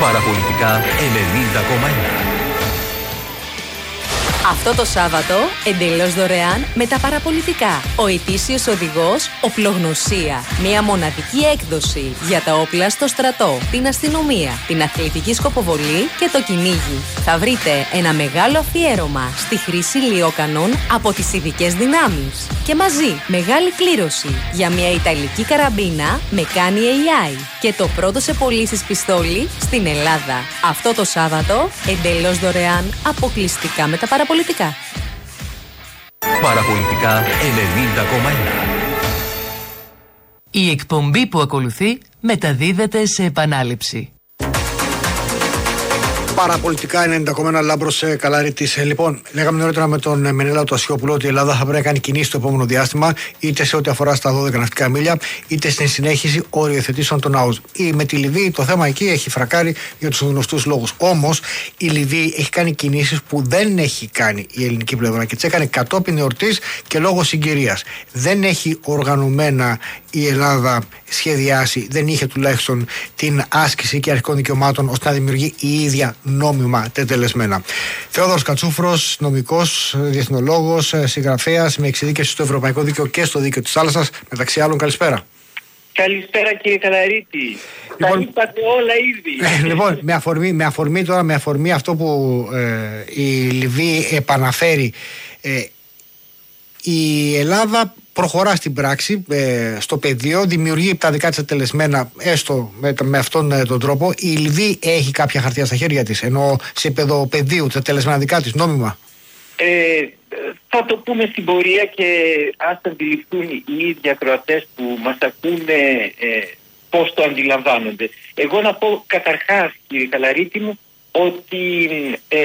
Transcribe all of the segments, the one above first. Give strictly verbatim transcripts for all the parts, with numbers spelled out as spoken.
Παραπολιτικά ενενήντα κόμμα ένα. Αυτό το Σάββατο, εντελώς δωρεάν με τα παραπολιτικά. Ο ετήσιος οδηγός Οπλογνωσία. Μια μοναδική έκδοση για τα όπλα στο στρατό, την αστυνομία, την αθλητική σκοποβολή και το κυνήγι. Θα βρείτε ένα μεγάλο αφιέρωμα στη χρήση λιόκανων από τις ειδικές δυνάμεις. Και μαζί μεγάλη κλήρωση για μια ιταλική καραμπίνα με κάνει έι άι. Και το πρώτο σε πωλήσεις πιστόλι στην Ελλάδα. Αυτό το Σάββατο, εντελώς δωρεάν, αποκλειστικά με τα παραπολιτικά. Πολιτικά. Παραπολιτικά ενενήντα κόμμα ένα. Η εκπομπή που ακολουθεί μεταδίδεται σε επανάληψη. Παραπολιτικά ενενήντα κόμμα ένα, Λάμπρος Καλαρίτης. Λοιπόν, λέγαμε νωρίτερα με τον Μενέλαο του Ασιόπουλο ότι η Ελλάδα θα πρέπει να κάνει κινήσεις το επόμενο διάστημα, είτε σε ό,τι αφορά στα δώδεκα ναυτικά μίλια, είτε στην συνέχιση οριοθετήσεων των ΝΑΟΣ. Με τη Λιβύη το θέμα εκεί έχει φρακάρει για τους γνωστούς λόγους. Όμως η Λιβύη έχει κάνει κινήσεις που δεν έχει κάνει η ελληνική πλευρά και τις έκανε κατόπιν εορτής και λόγω συγκυρίας. Δεν έχει οργανωμένα η Ελλάδα σχεδιάσει, δεν είχε τουλάχιστον την άσκηση και αρχικών δικαιωμάτων ώστε να δημιουργεί η ίδια νόμιμα τετελεσμένα. Θεόδωρος Κατσούφρος, νομικός, διεθνολόγος, συγγραφέας με εξειδίκευση στο Ευρωπαϊκό Δίκαιο και στο Δίκαιο της Θάλασσας, μεταξύ άλλων. Καλησπέρα. Καλησπέρα κύριε Καλαρίτη. Λοιπόν, τα είπατε όλα ήδη. Ε, λοιπόν, με αφορμή, με αφορμή τώρα, με αφορμή αυτό που ε, η Λιβύη επαναφέρει, ε, η Ελλάδα προχωρά στην πράξη, ε, στο πεδίο, δημιουργεί τα δικά της τελεσμένα, έστω με, με αυτόν ε, τον τρόπο. Η Λιβύη έχει κάποια χαρτιά στα χέρια της, ενώ σε επίπεδο πεδίου, τα τελεσμένα δικά της, νόμιμα. Ε, θα το πούμε στην πορεία και ας αντιληφθούν οι ίδιοι ακροατές που μας ακούνε ε, πώς το αντιλαμβάνονται. Εγώ να πω καταρχάς, κύριε Καλαρίτη μου, ότι ε,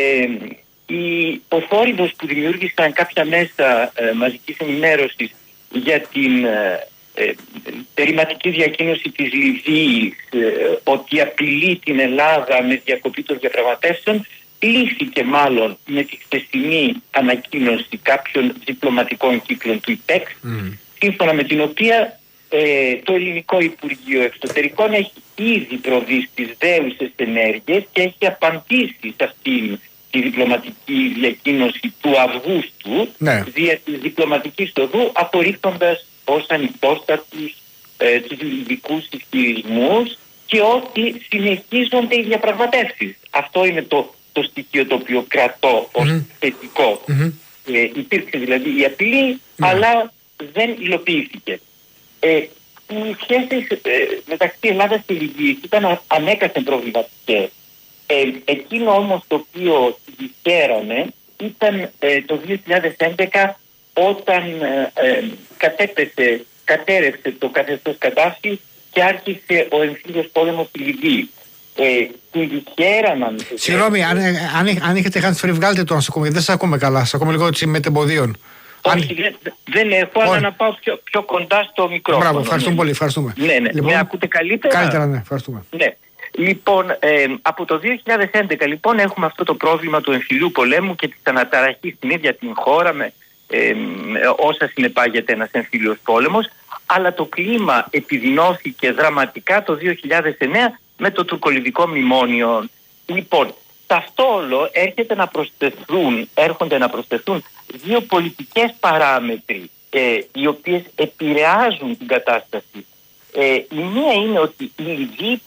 η, ο θόρυβος που δημιούργησαν κάποια μέσα ε, μαζικής ενημέρωσης για την ε, ε, περιματική διακοίνωση της Λιβύης, ε, ότι απειλεί την Ελλάδα με διακοπή των διαπραγματεύσεων, λύθηκε μάλλον με τη χθεσινή ανακοίνωση κάποιων διπλωματικών κύκλων του ΙΠΕΚ, mm. σύμφωνα με την οποία ε, το Ελληνικό Υπουργείο Εξωτερικών έχει ήδη προβεί στις δέουσες ενέργειες και έχει απαντήσει σε αυτήν τη διπλωματική διακοίνωση του Αυγούστου, ναι, δια της διπλωματικής οδού, απορρίπτοντας ως ανυπόστατους ε, τους λιβικούς ισχυρισμούς και ότι συνεχίζονται οι διαπραγματεύσεις. Αυτό είναι το, το στοιχείο το οποίο κρατώ ως mm-hmm. θετικό. Mm-hmm. Ε, υπήρξε δηλαδή η απειλή, mm-hmm. αλλά δεν υλοποιήθηκε. Ε, οι σχέσεις ε, μεταξύ Ελλάδας και Λιβύης ήταν ανέκαθεν προβληματικές. Ε, εκείνο όμως το οποίο δυσχέραμε ήταν ε, το δύο χιλιάδες έντεκα, όταν ε, ε, κατέπεσε, κατέρευσε το καθεστώς Καντάφη και άρχισε ο εμφύλιος πόλεμος στη Λιβύη. Ε, του δυσχέραναν... Συγγνώμη, αν, αν, αν έχετε hands-free, βγάλτε το να σας ακούμε, δεν σας ακούμε καλά, σας ακούμε λίγο έτσι με τεμποδίων. Όχι, δεν, δεν έχω, αλλά να πάω πιο, πιο κοντά στο μικρόφωνο. Μπράβο, ευχαριστούμε πολύ, ευχαριστούμε. Ναι, ναι, λοιπόν, με ακούτε καλύτερα? Καλύτερα, ναι, ευχαριστούμε. Ναι. Λοιπόν, ε, από το δύο χιλιάδες έντεκα λοιπόν έχουμε αυτό το πρόβλημα του εμφυλίου πολέμου και της αναταραχής στην ίδια την χώρα με, ε, με όσα συνεπάγεται ένας εμφύλιος πόλεμος, αλλά το κλίμα επιδεινώθηκε δραματικά το δύο χιλιάδες εννέα με το τουρκολιβικό μνημόνιο. Λοιπόν, σε αυτό όλο έρχεται να προσθεθούν, έρχονται να προσθεθούν δύο πολιτικές παράμετροι ε, οι οποίες επηρεάζουν την κατάσταση. Ε, η μία είναι ότι η Λιβύη